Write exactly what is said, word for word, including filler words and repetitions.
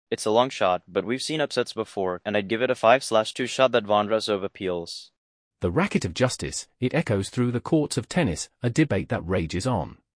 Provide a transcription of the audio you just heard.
It's a long shot, but we've seen upsets before, and I'd give it a five slash two shot that Vondrasov appeals. The racket of justice, it echoes through the courts of tennis, a debate that rages on.